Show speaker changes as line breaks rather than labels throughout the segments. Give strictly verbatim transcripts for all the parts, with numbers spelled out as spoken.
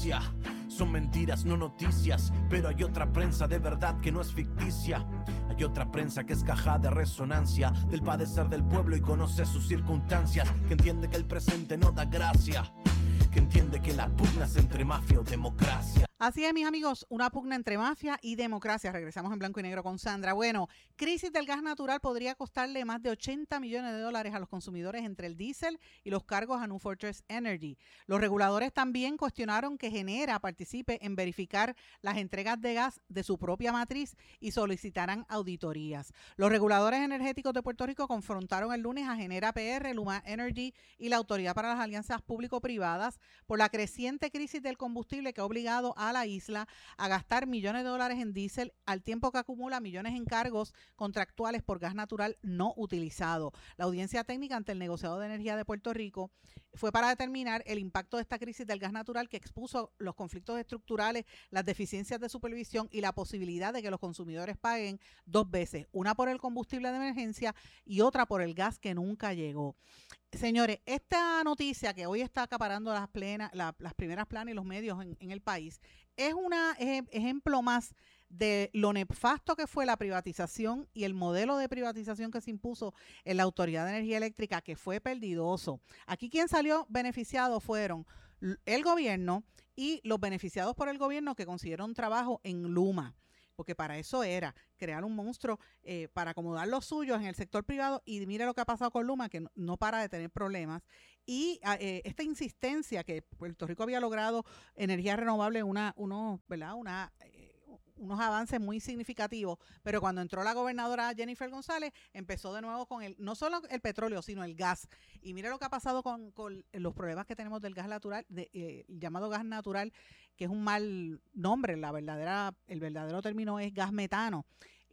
noticia. Son mentiras, no noticias, pero hay otra prensa de verdad que no es ficticia. Hay otra prensa que es caja de resonancia del padecer del pueblo y conoce sus circunstancias, que entiende que el presente no da gracia, que entiende que la pugna es entre mafia o democracia.
Así es, mis amigos, una pugna entre mafia y democracia. Regresamos en blanco y negro con Sandra. Bueno, crisis del gas natural podría costarle más de ochenta millones de dólares a los consumidores entre el diésel y los cargos a New Fortress Energy. Los reguladores también cuestionaron que Genera participe en verificar las entregas de gas de su propia matriz y solicitarán auditorías. Los reguladores energéticos de Puerto Rico confrontaron el lunes a Genera P R, Luma Energy y la Autoridad para las Alianzas Público-Privadas por la creciente crisis del combustible que ha obligado a la isla a gastar millones de dólares en diésel al tiempo que acumula millones en cargos contractuales por gas natural no utilizado. La audiencia técnica ante el negociado de energía de Puerto Rico fue para determinar el impacto de esta crisis del gas natural que expuso los conflictos estructurales, las deficiencias de supervisión y la posibilidad de que los consumidores paguen dos veces, una por el combustible de emergencia y otra por el gas que nunca llegó. Señores, esta noticia que hoy está acaparando las, plena, la, las primeras planas y los medios en, en el país es un ejemplo más de lo nefasto que fue la privatización y el modelo de privatización que se impuso en la Autoridad de Energía Eléctrica, que fue perdidoso. Aquí quien salió beneficiado fueron el gobierno y los beneficiados por el gobierno que consiguieron trabajo en Luma, porque para eso era, crear un monstruo eh, para acomodar los suyos en el sector privado, y mire lo que ha pasado con Luma, que no, no para de tener problemas, y eh, esta insistencia que Puerto Rico había logrado energía renovable, una, uno, ¿verdad? Una, eh, unos avances muy significativos, pero cuando entró la gobernadora Jennifer González, empezó de nuevo con el, no solo el petróleo, sino el gas, y mire lo que ha pasado con, con los problemas que tenemos del gas natural, de, eh, el llamado gas natural, que es un mal nombre, la verdadera, el verdadero término es gas metano.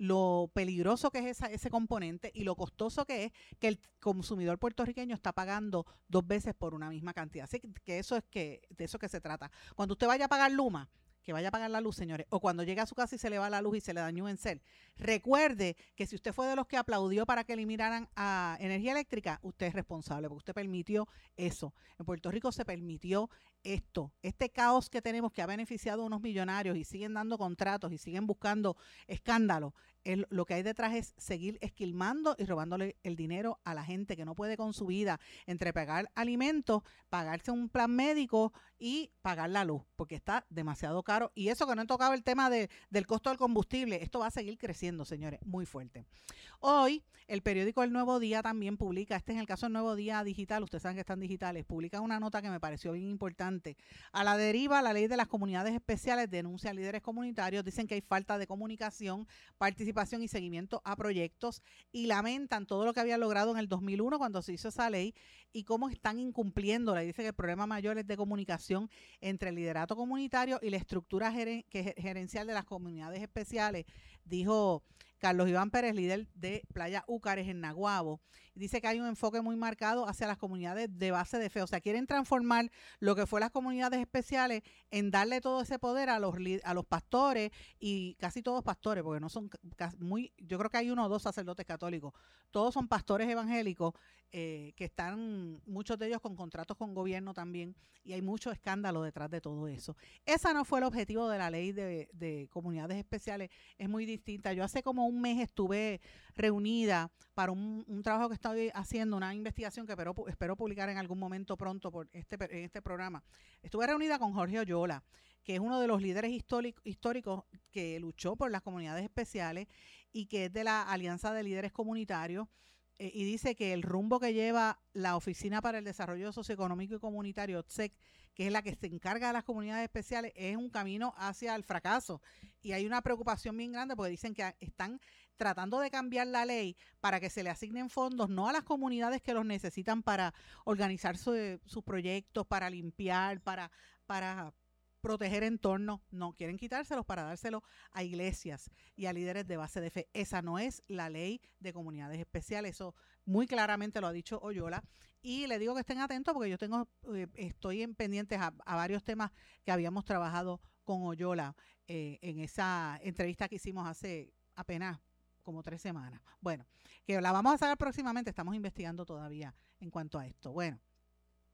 Lo peligroso que es esa, ese componente y lo costoso que es que el consumidor puertorriqueño está pagando dos veces por una misma cantidad. Así que eso es que de eso que se trata. Cuando usted vaya a pagar Luma, que vaya a pagar la luz, señores, o cuando llegue a su casa y se le va la luz y se le dañó un encel, recuerde que si usted fue de los que aplaudió para que eliminaran a energía eléctrica, usted es responsable, porque usted permitió eso. En Puerto Rico se permitió esto, este caos que tenemos, que ha beneficiado a unos millonarios y siguen dando contratos y siguen buscando escándalos. El, lo que hay detrás es seguir esquilmando y robándole el dinero a la gente que no puede con su vida, entre pagar alimentos, pagarse un plan médico y pagar la luz, porque está demasiado caro. Y eso que no he tocado el tema de, del costo del combustible, esto va a seguir creciendo, señores, muy fuerte. Hoy, el periódico El Nuevo Día también publica, este es el caso del Nuevo Día Digital, ustedes saben que están digitales, publica una nota que me pareció bien importante. A la deriva, la ley de las comunidades especiales denuncia a líderes comunitarios, dicen que hay falta de comunicación, participación y seguimiento a proyectos, y lamentan todo lo que había logrado en el dos mil uno cuando se hizo esa ley y cómo están incumpliéndola. Dice que el problema mayor es de comunicación entre el liderato comunitario y la estructura geren- que, gerencial de las comunidades especiales, dijo Carlos Iván Pérez, líder de Playa Úcares en Naguabo. Dice que hay un enfoque muy marcado hacia las comunidades de base de fe. O sea, quieren transformar lo que fue las comunidades especiales en darle todo ese poder a los, a los pastores, y casi todos pastores, porque no son muy, yo creo que hay uno o dos sacerdotes católicos. Todos son pastores evangélicos eh, que están, muchos de ellos con contratos con gobierno también, y hay mucho escándalo detrás de todo eso. Ese no fue el objetivo de la ley de, de comunidades especiales, es muy distinta. Yo hace como un mes estuve reunida para un, un trabajo que estoy haciendo, una investigación que espero, espero publicar en algún momento pronto por este, en este programa. Estuve reunida con Jorge Oyola, que es uno de los líderes histórico, históricos que luchó por las comunidades especiales y que es de la Alianza de Líderes Comunitarios. Eh, y dice que el rumbo que lleva la Oficina para el Desarrollo Socioeconómico y Comunitario, O T S E C, que es la que se encarga de las comunidades especiales, es un camino hacia el fracaso. Y hay una preocupación bien grande porque dicen que están tratando de cambiar la ley para que se le asignen fondos no a las comunidades que los necesitan para organizar su, sus proyectos, para limpiar, para... para proteger entornos, no, quieren quitárselos para dárselos a iglesias y a líderes de base de fe. Esa no es la ley de comunidades especiales, eso muy claramente lo ha dicho Oyola, y le digo que estén atentos porque yo tengo, eh, estoy en pendientes a, a varios temas que habíamos trabajado con Oyola eh, en esa entrevista que hicimos hace apenas como tres semanas. Bueno, que la vamos a sacar próximamente, estamos investigando todavía en cuanto a esto. Bueno,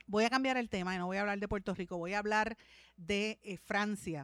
Voy a cambiar el tema y no voy a hablar de Puerto Rico, voy a hablar de eh, Francia,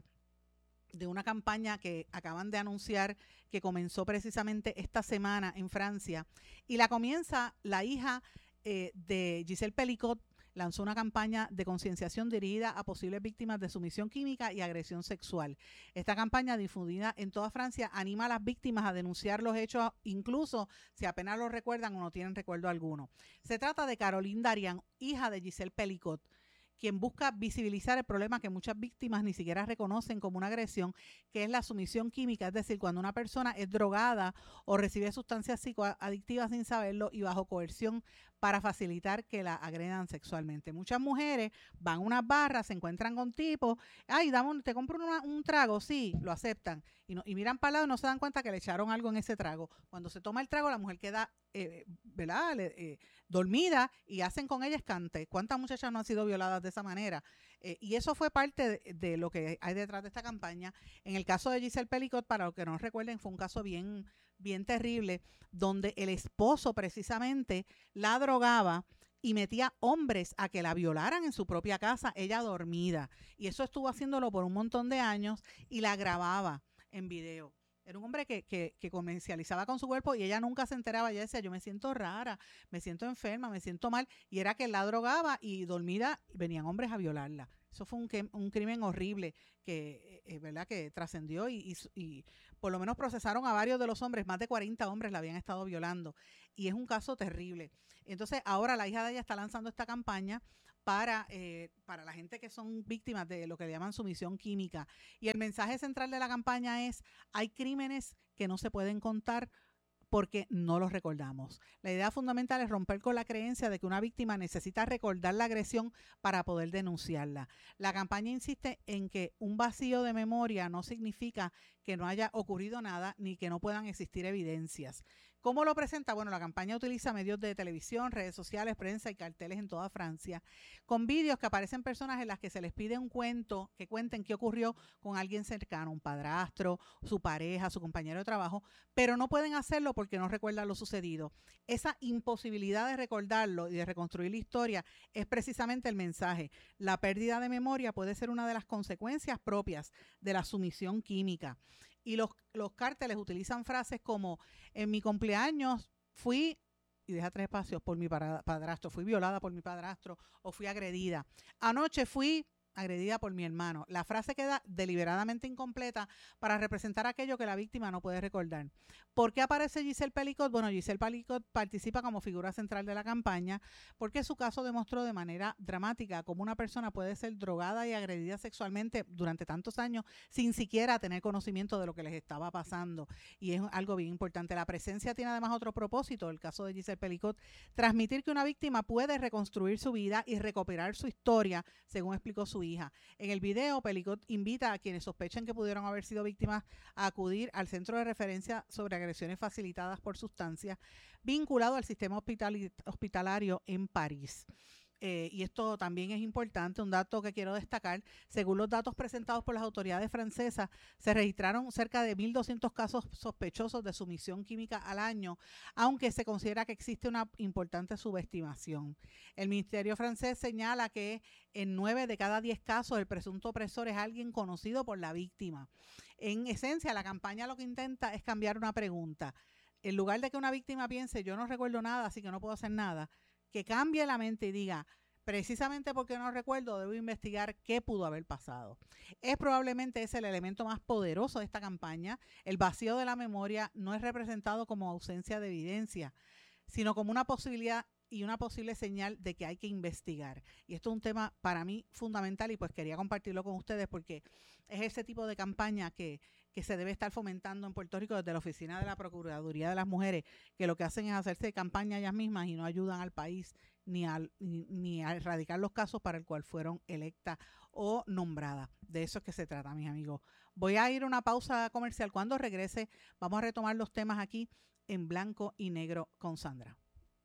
de una campaña que acaban de anunciar que comenzó precisamente esta semana en Francia, y la comienza la hija eh, de Giselle Pelicot. Lanzó una campaña de concienciación dirigida a posibles víctimas de sumisión química y agresión sexual. Esta campaña, difundida en toda Francia, anima a las víctimas a denunciar los hechos, incluso si apenas los recuerdan o no tienen recuerdo alguno. Se trata de Caroline Darian, hija de Giselle Pelicot, quien busca visibilizar el problema que muchas víctimas ni siquiera reconocen como una agresión, que es la sumisión química, es decir, cuando una persona es drogada o recibe sustancias psicoadictivas sin saberlo y bajo coerción para facilitar que la agredan sexualmente. Muchas mujeres van a unas barras, se encuentran con tipos, ay, dame un, te compro una, un trago, sí, lo aceptan, y, no, y miran para el lado y no se dan cuenta que le echaron algo en ese trago. Cuando se toma el trago, la mujer queda eh, ¿verdad? Eh, dormida y hacen con ella escante. ¿Cuántas muchachas no han sido violadas de esa manera? Eh, y eso fue parte de, de lo que hay detrás de esta campaña. En el caso de Giselle Pelicot, para los que no recuerden, fue un caso bien, bien terrible, donde el esposo precisamente la drogaba y metía hombres a que la violaran en su propia casa, ella dormida. Y eso estuvo haciéndolo por un montón de años y la grababa en video. Era un hombre que, que, que comercializaba con su cuerpo y ella nunca se enteraba. Ella decía, yo me siento rara, me siento enferma, me siento mal. Y era que la drogaba y dormida venían hombres a violarla. Eso fue un, un crimen horrible que, eh, ¿verdad? que trascendió y, y, y por lo menos procesaron a varios de los hombres. Más de cuarenta hombres la habían estado violando. Y es un caso terrible. Entonces ahora la hija de ella está lanzando esta campaña para, eh, para la gente que son víctimas de lo que le llaman sumisión química. Y el mensaje central de la campaña es, hay crímenes que no se pueden contar porque no los recordamos. La idea fundamental es romper con la creencia de que una víctima necesita recordar la agresión para poder denunciarla. La campaña insiste en que un vacío de memoria no significa que no haya ocurrido nada ni que no puedan existir evidencias. ¿Cómo lo presenta? Bueno, la campaña utiliza medios de televisión, redes sociales, prensa y carteles en toda Francia, con vídeos que aparecen personas en las que se les pide un cuento, que cuenten qué ocurrió con alguien cercano, un padrastro, su pareja, su compañero de trabajo, pero no pueden hacerlo porque no recuerdan lo sucedido. Esa imposibilidad de recordarlo y de reconstruir la historia es precisamente el mensaje. La pérdida de memoria puede ser una de las consecuencias propias de la sumisión química. Y los, los cárteles utilizan frases como, en mi cumpleaños fui, y deja tres espacios, por mi padrastro, fui violada por mi padrastro o fui agredida. Anoche fui agredida por mi hermano. La frase queda deliberadamente incompleta para representar aquello que la víctima no puede recordar. ¿Por qué aparece Giselle Pelicot? Bueno, Giselle Pelicot participa como figura central de la campaña porque su caso demostró de manera dramática cómo una persona puede ser drogada y agredida sexualmente durante tantos años sin siquiera tener conocimiento de lo que les estaba pasando. Y es algo bien importante. La presencia tiene además otro propósito, el caso de Giselle Pelicot, transmitir que una víctima puede reconstruir su vida y recuperar su historia, según explicó su hija. En el video, Pelicot invita a quienes sospechen que pudieron haber sido víctimas a acudir al centro de referencia sobre agresiones facilitadas por sustancias vinculado al sistema hospital hospitalario en París. Eh, y esto también es importante, un dato que quiero destacar. Según los datos presentados por las autoridades francesas, se registraron cerca de mil doscientos casos sospechosos de sumisión química al año, aunque se considera que existe una importante subestimación. El Ministerio francés señala que en nueve de cada diez casos el presunto opresor es alguien conocido por la víctima. En esencia, la campaña lo que intenta es cambiar una pregunta. En lugar de que una víctima piense, yo no recuerdo nada, así que no puedo hacer nada, que cambie la mente y diga, precisamente porque no recuerdo, debo investigar qué pudo haber pasado. Es probablemente ese el elemento más poderoso de esta campaña. El vacío de la memoria no es representado como ausencia de evidencia, sino como una posibilidad y una posible señal de que hay que investigar. Y esto es un tema para mí fundamental y pues quería compartirlo con ustedes porque es ese tipo de campaña que, que se debe estar fomentando en Puerto Rico desde la Oficina de la Procuraduría de las Mujeres, que lo que hacen es hacerse campaña ellas mismas y no ayudan al país ni, al, ni, ni a erradicar los casos para el cual fueron electas o nombradas. De eso es que se trata, mis amigos. Voy a ir a una pausa comercial. Cuando regrese, vamos a retomar los temas aquí en Blanco y Negro con Sandra.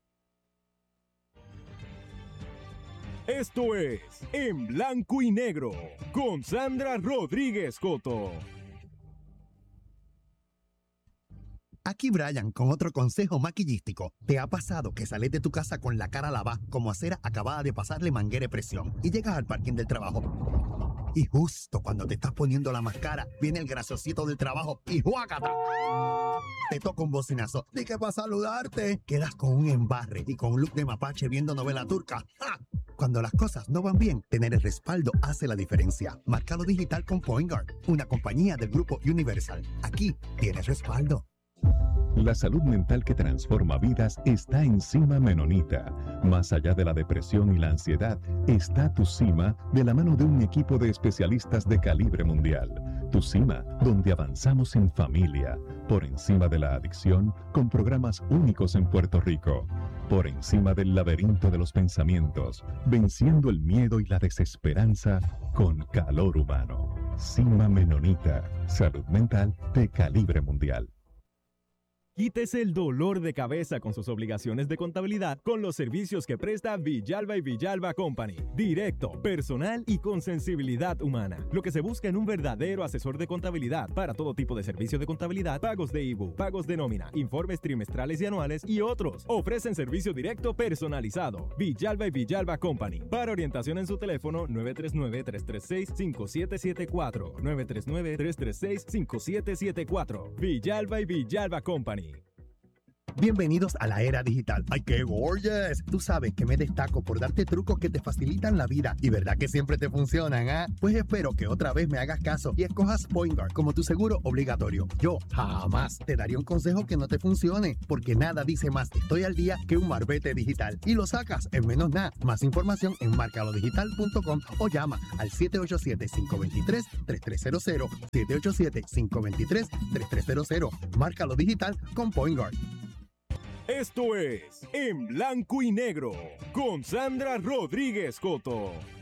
Esto es En Blanco y Negro con Sandra Rodríguez Coto.
Aquí Brian con otro consejo maquillístico. ¿Te ha pasado que sales de tu casa con la cara lavada como acera acabada de pasarle manguera de presión y llegas al parking del trabajo? Y justo cuando te estás poniendo la máscara, viene el graciosito del trabajo y ¡juácata! Te toca un bocinazo. ¿De qué para saludarte? Quedas con un embarre y con un look de mapache viendo novela turca. ¡Ja! Cuando las cosas no van bien, tener el respaldo hace la diferencia. Márcalo digital con PointGuard, una compañía del grupo Universal. Aquí tienes respaldo.
La salud mental que transforma vidas está en Cima Menonita. Más allá de la depresión y la ansiedad, está Tu Cima de la mano de un equipo de especialistas de calibre mundial. Tu Cima, donde avanzamos en familia, por encima de la adicción, con programas únicos en Puerto Rico. Por encima del laberinto de los pensamientos, venciendo el miedo y la desesperanza con calor humano. Cima Menonita, salud mental de calibre mundial.
Quítese el dolor de cabeza con sus obligaciones de contabilidad con los servicios que presta Villalba y Villalba Company. Directo, personal y con sensibilidad humana. Lo que se busca en un verdadero asesor de contabilidad para todo tipo de servicio de contabilidad, pagos de I B U, pagos de nómina, informes trimestrales y anuales y otros. Ofrecen servicio directo personalizado. Villalba y Villalba Company. Para orientación en su teléfono nueve tres nueve, tres tres seis, cinco siete siete cuatro. nueve tres nueve, tres tres seis, cinco siete siete cuatro. Villalba y Villalba Company.
Bienvenidos a la era digital. ¡Ay, qué gorgeous! Tú sabes que me destaco por darte trucos que te facilitan la vida y verdad que siempre te funcionan, ¿ah? ¿eh? Pues espero que otra vez me hagas caso y escojas PointGuard como tu seguro obligatorio. Yo jamás te daría un consejo que no te funcione, porque nada dice más estoy al día que un marbete digital. Y lo sacas en menos nada. Más información en marcalo digital punto com o llama al siete ocho siete, cinco dos tres, tres tres cero cero, siete ocho siete, cinco dos tres, tres tres cero cero. Márcalo digital con PointGuard.
Esto es En Blanco y Negro con Sandra Rodríguez Coto.